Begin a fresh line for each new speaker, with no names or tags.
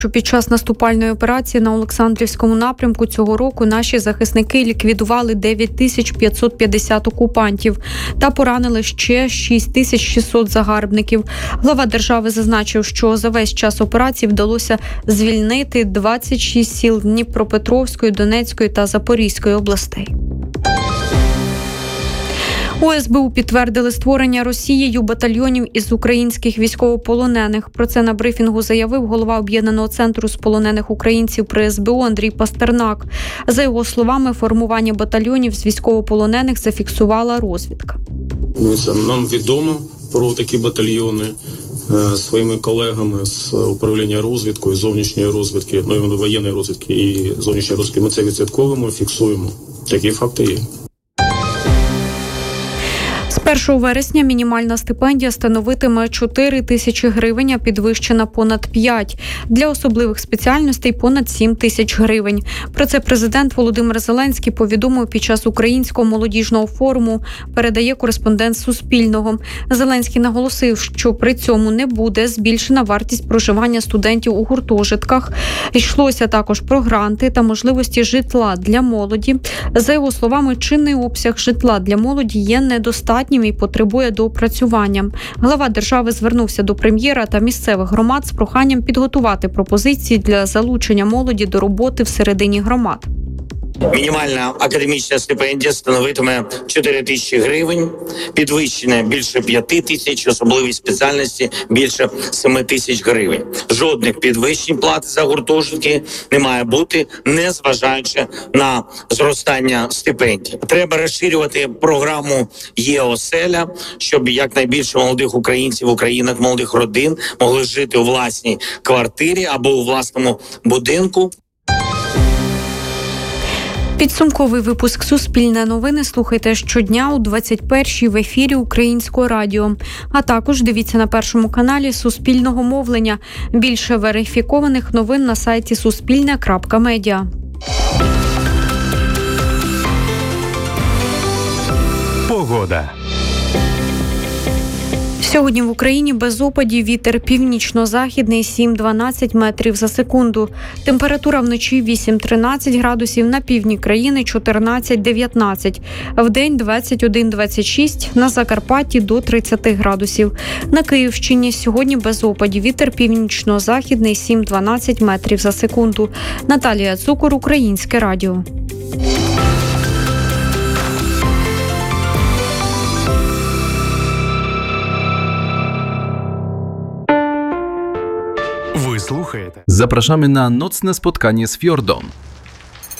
що під час наступальної операції на Олександрівському напрямку цього року наші захисники ліквідували 9550 окупантів та поранили ще 6600 загарбників. Глава держави зазначив, що за весь час операції вдалося звільнити 26 сіл Дніпропетровської, Донецької та Запорізької областей. У СБУ підтвердили створення Росією батальйонів із українських військовополонених. Про це на брифінгу заявив голова Об'єднаного центру з полонених українців при СБУ Андрій Пастернак. За його словами, формування батальйонів з військовополонених зафіксувала розвідка.
Нам відомо про такі батальйони своїми колегами з управління розвідкою, зовнішньої розвідки, воєнної розвідки і зовнішньої розвідки. Ми це відслідковуємо, фіксуємо. Такі факти є.
З 1 вересня мінімальна стипендія становитиме 4 тисячі гривень, а підвищена понад 5. Для особливих спеціальностей понад 7 тисяч гривень. Про це президент Володимир Зеленський повідомив під час Українського молодіжного форуму, передає кореспондент Суспільного. Зеленський наголосив, що при цьому не буде збільшена вартість проживання студентів у гуртожитках. Йшлося також про гранти та можливості житла для молоді. За його словами, чинний обсяг житла для молоді є недостатнім і потребує доопрацювання. Глава держави звернувся до прем'єра та місцевих громад з проханням підготувати пропозиції для залучення молоді до роботи всередині громад.
Мінімальна академічна стипендія становитиме 4 тисячі гривень, підвищення більше 5 тисяч, особливі спеціальності більше 7 тисяч гривень. Жодних підвищень плати за гуртожитки не має бути, незважаючи на зростання стипендій. Треба розширювати програму «Є-оселя», щоб якнайбільше молодих українців, українок, молодих родин могли жити у власній квартирі або у власному будинку.
Підсумковий випуск «Суспільне новини» слухайте щодня о 21-й в ефірі Українського радіо. А також дивіться на Першому каналі Суспільного мовлення. Більше верифікованих новин на сайті suspilne.media.
Погода.
Сьогодні в Україні без опадів, вітер північно-західний 7-12 метрів за секунду. Температура вночі 8-13 градусів, на півдні країни 14-19. Вдень 21-26, на Закарпатті до 30 градусів. На Київщині сьогодні без опадів, вітер північно-західний 7-12 метрів за секунду. Наталія Цукор, Українське радіо.
Ви слухаєте. Zapraszamy na nocne spotkanie z Fjordon.